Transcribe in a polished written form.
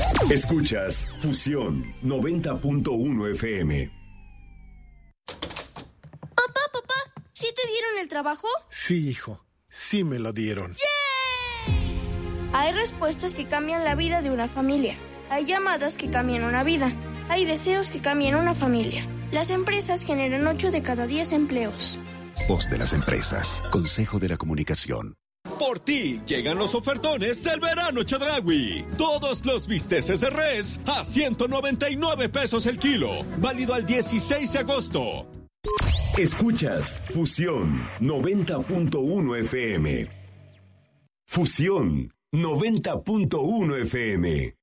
Escuchas Fusión 90.1 FM. Papá, ¿sí te dieron el trabajo? Sí, hijo, sí me lo dieron. ¡Yay! Hay respuestas que cambian la vida de una familia. Hay llamadas que cambian una vida. Hay deseos que cambian una familia. Las empresas generan 8 de cada 10 empleos. Voz de las empresas. Consejo de la Comunicación. Por ti llegan los ofertones del verano Chedraui. Todos los bisteces de res a 199 pesos el kilo. Válido al 16 de agosto. Escuchas Fusión 90.1 FM. Fusión 90.1 FM.